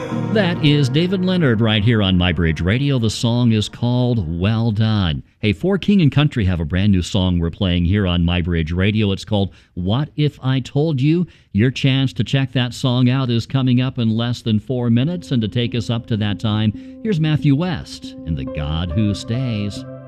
That is David Leonard right here on MyBridge Radio. The song is called Well Done. Hey, For King and Country have a brand new song we're playing here on MyBridge Radio. It's called What If I Told You? Your chance to check that song out is coming up in less than 4 minutes. And to take us up to that time, here's Matthew West and The God Who Stays.